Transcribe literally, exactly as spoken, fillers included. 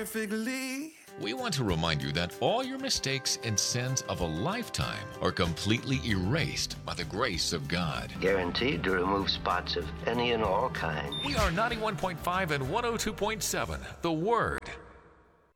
perfectly. We want to remind you that all your mistakes and sins of a lifetime are completely erased by the grace of God. Guaranteed to remove spots of any and all kinds. We are ninety-one point five and one oh two point seven, The Word.